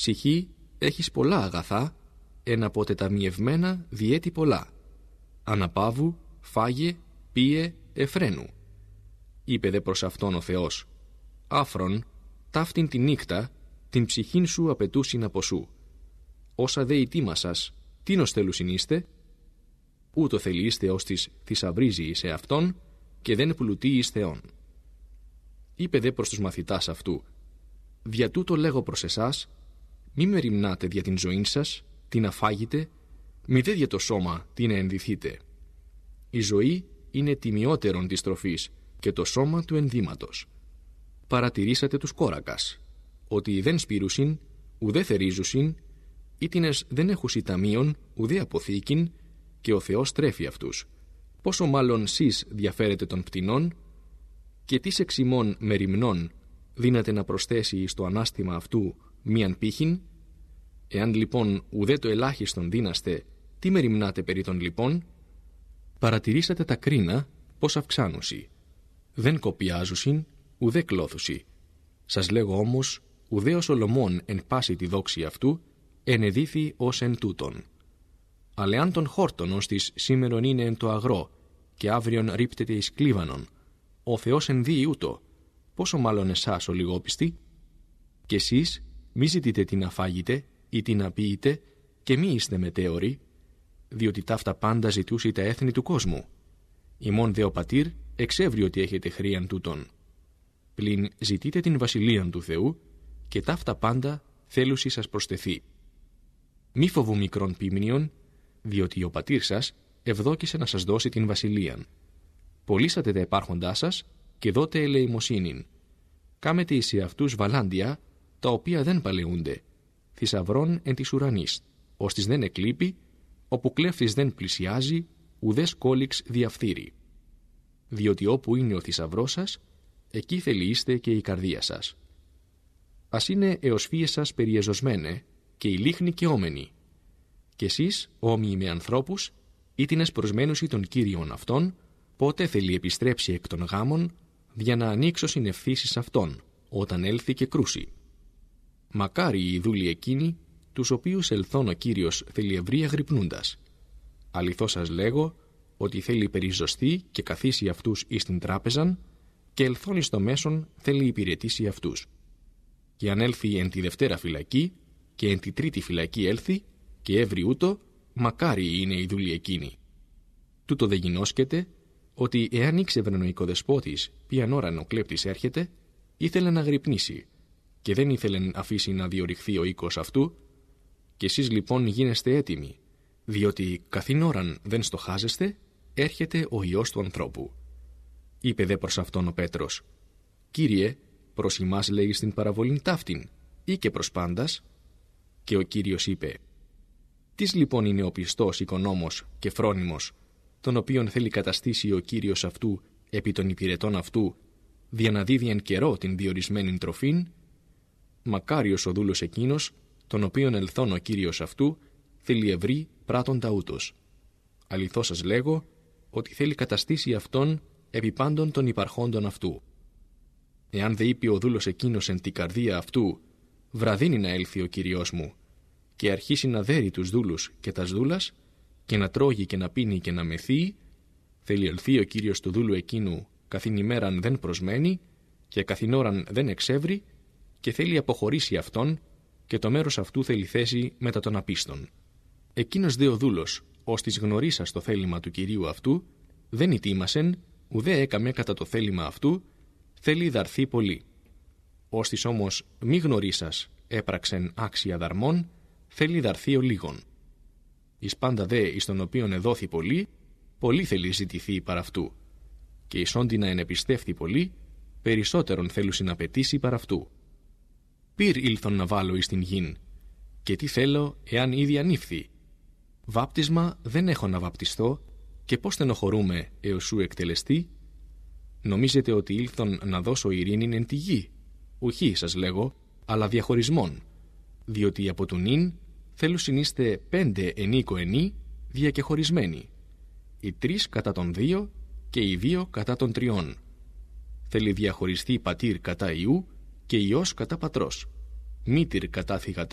Ψυχή, έχεις πολλά αγαθά, εν αποτεταμιευμένα διέτη πολλά. Αναπαύου, φάγε, πίε, εφραίνου. Είπε δε προς αυτόν ο Θεός: άφρον, ταύτην τη νύχτα, την ψυχήν σου απαιτούσιν από σου. Όσα δε ητήμασας, τίνος θέλουσιν είστε, ούτω θελείστε ως της θησαυρίζει εις εαυτόν, και δεν πλουτεί εις Θεόν. Είπε δε προς τους μαθητάς αυτού: δια τούτο λέγω προς εσάς, μη μεριμνάτε δια την ζωήν σας, τι να φάγετε, μη δε δια το σώμα, τι να ενδυθείτε. Η ζωή είναι τιμιότερον της τροφής και το σώμα του ενδύματος. Παρατηρήσατε τους κόρακας, ότι δεν σπήρουσιν, ουδέ θερίζουσιν, ήτινες δεν έχουσι ταμείων, ουδέ αποθήκην, και ο Θεός τρέφει αυτούς. Πόσο μάλλον σεις διαφέρετε των πτηνών, και τις εξ ημών μεριμνών δύναται να προσθέσει στο ανάστημα αυτού μίαν πύχην. Εάν λοιπόν ουδέ το ελάχιστον δύναστε, τι μεριμνάτε περί των λοιπόν? Παρατηρήσατε τα κρίνα πως αυξάνουσι. Δεν κοπιάζουσιν, ουδέ κλώθουσι. Σας λέγω όμως, ουδέ ο Σολομών εν πάση τη δόξη αυτού ενεδίθη ως εν τούτον. Αλλά αν τον χόρτον ως της σήμερον είναι εν το αγρό, και αύριον ρίπτεται εις κλίβανον, ο Θεός ενδύει ούτω, πόσο μάλλον εσάς ο λιγόπιστοι? Κι εσείς μη ζητείτε τι να φάγετε ή τι να πείτε, και μη είστε μετέωροι, διότι ταύτα πάντα ζητούσι τα έθνη του κόσμου. Ημών δε ο πατήρ εξεύρει ότι έχετε χρείαν τούτον. Πλην ζητείτε την βασιλείαν του Θεού, και ταύτα πάντα θέλουσι σας προστεθεί. Μη φοβού μικρών πίμνιον, διότι ο πατήρ σας ευδόκησε να σας δώσει την βασιλείαν. Πωλήσατε τα υπάρχοντά σας και δώτε ελεημοσύνην. Κάμετε εις αυτούς βαλάντια, τα οποία δεν παλαιούνται, θησαυρών εν της ουρανής, ώστις δεν εκλείπει, όπου κλέφτης δεν πλησιάζει, ουδές κόλυξ διαφθείρει. Διότι όπου είναι ο θησαυρός σας, εκεί θελείστε και η καρδία σας. Ας είναι εωσφύες σας περιεζωσμένε, και η λίχνη και όμενη. Κι εσείς, όμοιοι με ανθρώπους, ήτινες προσμένουσι των Κύριων αυτών, πότε θέλει επιστρέψει εκ των γάμων, για να ανοίξω συνευθύσεις αυτών, όταν έλθει και κρούσει. Μακάρι οι δούλοι εκείνοι, τους οποίους ελθόν ο Κύριος θέλει ευρία γρυπνούντας. Αληθώς σας λέγω, ότι θέλει περιζωστεί και καθίσει αυτούς εις την τράπεζαν, και ελθόν εις το μέσον θέλει υπηρετήσει αυτούς. Και αν έλθει εν τη δευτέρα φυλακή, και εν τη τρίτη φυλακή έλθει, και έβρι ούτω, μακάρι είναι οι δούλοι εκείνοι. Τούτο δε γινώσκεται, ότι εάν ήξευρεν ο οικοδεσπότης ποιαν ώραν ο κλέπτης έρχεται, ήθελε να γρυπνήσει, και δεν ήθελε να αφήσει να διορυχθεί ο οίκος αυτού. Και εσείς λοιπόν γίνεστε έτοιμοι, διότι καθήν ώραν δεν στοχάζεστε, έρχεται ο Υιός του ανθρώπου. Είπε δε προς αυτόν ο Πέτρος: Κύριε, προς ημάς λέγεις την παραβολήν ταύτην, ή και προς πάντας? Και ο Κύριος είπε: Τις λοιπόν είναι ο πιστός οικονόμος και φρόνιμος, τον οποίον θέλει καταστήσει ο Κύριος αυτού επί των υπηρετών αυτού, δια να δίδει εν καιρό την διορισμένην τροφήν? Μακάριος ο δούλος εκείνος, τον οποίον ελθόν ο Κύριος αυτού θέλει ευρύ πράτοντα ούτως. Αληθώς σας λέγω, ότι θέλει καταστήσει αυτόν επί πάντων των υπαρχόντων αυτού. Εάν δε είπε ο δούλος εκείνος εν τη καρδία αυτού, βραδύνει να έλθει ο Κύριος μου, και αρχίσει να δέρει τους δούλους και τας δούλας, και να τρώγει και να πίνει και να μεθύει, θέλει ελθεί ο Κύριος του δούλου εκείνου καθήν ημέραν δεν προσμένει, και καθήν ώραν δεν εξεύρει, και θέλει αποχωρήσει αυτόν, και το μέρος αυτού θέλει θέση μετά των απίστων. Εκείνος δε ο δούλος, ώστις γνωρίσας το θέλημα του Κυρίου αυτού, δεν ητήμασεν, ουδέ έκαμε κατά το θέλημα αυτού, θέλει δαρθεί πολύ. Ώστις όμως μη γνωρίσας έπραξεν άξια δαρμών, θέλει δαρθεί ο λίγον. Εις πάντα δε εις τον οποίον εδόθη πολύ, πολύ θέλει ζητηθεί παρ' αυτού. Και εις όντι να ενεπιστεύθη πολύ, περισσότερον θέλουσι να πετήσει παρ' αυτού. Πυρ ήλθον να βάλω εις την γην, και τι θέλω εάν ήδη ανήφθη. Βάπτισμα δεν έχω να βαπτιστώ, και πώς στενοχωρούμε έως σου εκτελεστεί? Νομίζετε ότι ήλθον να δώσω ειρήνην εν τη γη? Ουχή σας λέγω, αλλά διαχωρισμόν, διότι από του νυν θέλουσιν είστε 5 ενίκο ενή διακεχωρισμένοι, οι 3 κατά των 2 και οι 2 κατά των 3. Θέλει διαχωριστεί πατήρ κατά Υιού και Υιός κατά πατρός, μήτηρ κατά θυγατρός